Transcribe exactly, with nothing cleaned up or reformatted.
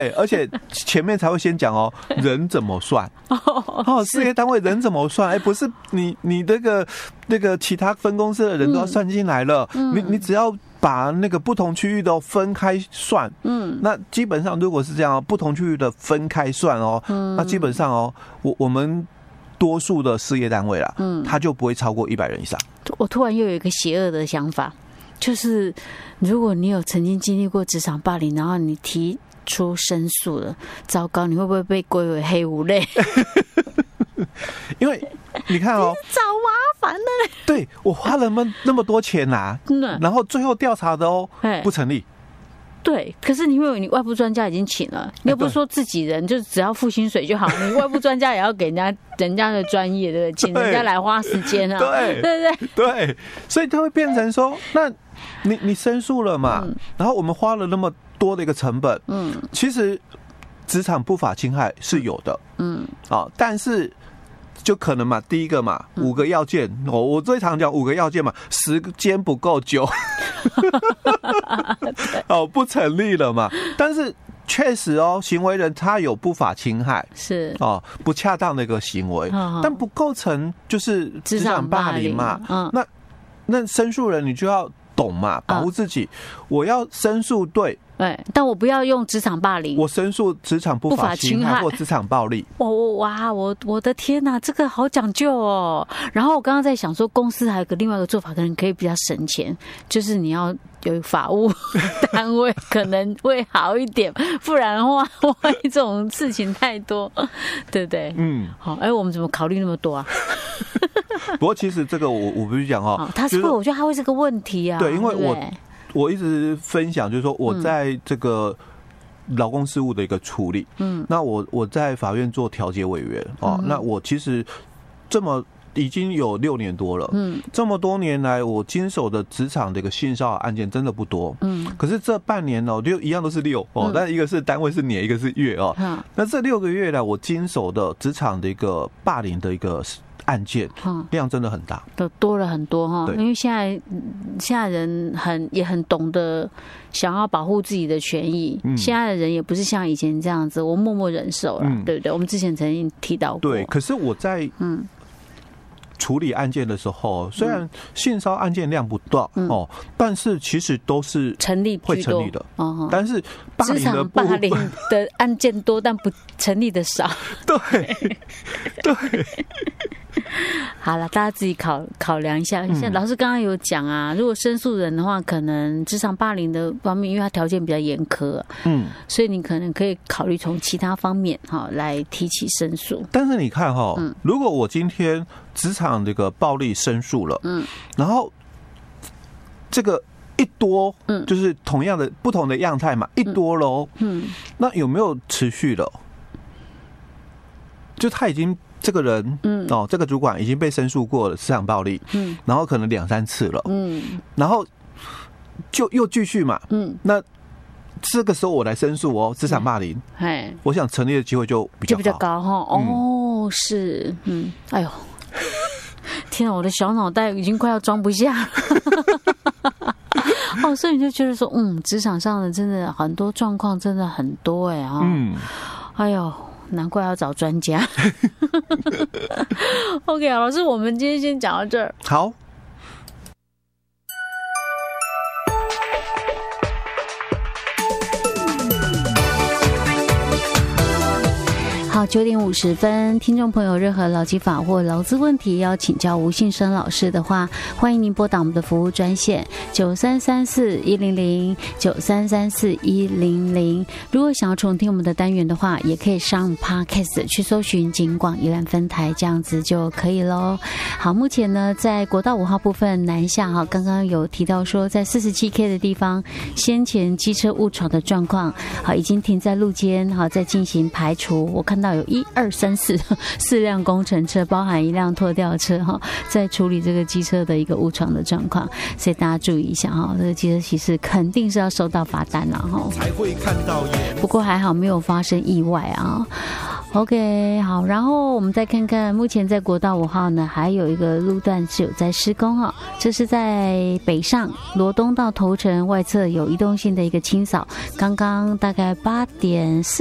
而且前面才会先讲哦，人怎么算？哦，事业单位人怎么算？哎，不是你你这个那个其他分公司的人都要算进来了，嗯、你你只要把那个不同区域的分开算，嗯，那基本上如果是这样，不同区域的分开算哦，嗯，那基本上哦，我我们多数的事业单位啦，嗯，它就不会超过一百人以上。 我突然又有一个邪恶的想法，就是如果你有曾经经历过职场霸凌，然后你提出申诉了，糟糕，你会不会被归为黑五类？ 因为你看哦， 找麻烦呢。 对，我花了那么那么多钱啊，嗯、然后最后调查的哦不成立。 对，可是你因为你外部专家已经请了，你又不是说自己人就只要付薪水就好，你外部专家也要给人家人家的专业，对不对？请人家来花时间啊， 对对对对，所以它会变成说，那你你申诉了嘛，嗯、然后我们花了那么多的一个成本，嗯，其实职场不法侵害是有的，嗯，啊，但是。就可能嘛，第一个嘛，五个要件，我、哦、我最常讲五个要件嘛，时间不够久，哦，不成立了嘛。但是确实哦，行为人他有不法侵害， 是哦，不恰当的一个行为，哦、但不构成就是职场霸凌嘛。嗯、那那申诉人你就要懂嘛，保护自己，嗯、我要申诉对。 对，但我不要用职场霸凌， 我申诉职场不法侵害或职场暴力。 哦哇，我我的天哪，这个好讲究哦。然后我刚刚在想说，公司还有个另外一个做法，可能可以比较省钱，就是你要有法务单位可能会好一点，不然的话，万一这种事情太多，对不对？嗯，好，哎，我们怎么考虑那么多啊？ 不过其实这个我我必须讲哦， 他是不是我觉得他会是个问题啊？ 对，因为我。我一直分享，就是说我在这个劳工事务的一个处理，嗯，那我我在法院做调解委员哦，嗯、那我其实这么已经有六年多了，嗯，这么多年来我经手的职场的一个性骚扰案件真的不多，嗯，可是这半年哦，就一样都是六哦，嗯、但一个是单位是年，一个是月哦，嗯，那这六个月来我经手的职场的一个霸凌的一个案件量真的很大， 都多了很多哈。因为现在现在人很也很懂得想要保护自己的权益，嗯、现在的人也不是像以前这样子，我默默忍受了，嗯、对不对？我们之前曾经提到过。 对，可是我在嗯处理案件的时候，虽然性骚扰案件量不大，嗯、哦，但是其实都是成立会成立的。哦，但是职场霸凌的案件多，但不成立的少。 对对。 好了，大家自己考考量一下。像老师刚刚有讲啊，如果申诉人的话，可能职场霸凌的方面，因为他条件比较严苛，嗯，所以你可能可以考虑从其他方面哈来提起申诉。 但是你看哈，嗯、如果我今天职场这个暴力申诉了，嗯，然后这个一多，嗯，就是同样的不同的样态嘛，一多喽，嗯，那有没有持续了？就他已经。这个人，嗯，哦，这个主管已经被申诉过了职场暴力，嗯，然后可能两三次了，嗯，然后就又继续嘛，嗯，那这个时候我来申诉哦，职场霸凌，哎，我想成立的机会就比较高，就比较高哈，哦，嗯、是，嗯，哎呦，天啊，我的小脑袋已经快要装不下。哦，所以你就觉得说，嗯，职场上的真的很多状况真的很多哎啊，嗯，哎呦。难怪要找专家。OK 啊，老师，我们今天先讲到这儿。 好。 好，九点五十分，听众朋友，任何劳基法或劳资问题要请教吴信生老师的话，欢迎您拨打我们的服务专线九三三四一零零九三三四一零零。如果想要重听我们的单元的话，也可以上 Podcast 去搜寻警广宜兰分台，这样子就可以喽。好，目前呢，在国道五号部分南下哈，刚刚有提到说，在四十七 K 的地方，先前机车误闯的状况，好，已经停在路肩，好，在进行排除。我看到有一二三四四辆工程车，包含一辆拖吊车哈，在处理这个机车的一个误闯的状况，所以大家注意一下哈，这个机车骑士肯定是要收到罚单了哈。才会看到不过还好没有发生意外啊。 OK， 好，然后我们再看看，目前在国道五号呢，还有一个路段是有在施工哦，这是在北上罗东到头城外侧有移动性的一个清扫，刚刚大概八点四。